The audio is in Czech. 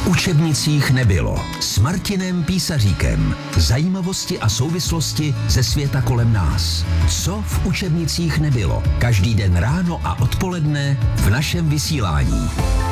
V učebnicích nebylo. S Martinem Písaříkem. Zajímavosti a souvislosti ze světa kolem nás. Co v učebnicích nebylo? Každý den ráno a odpoledne v našem vysílání.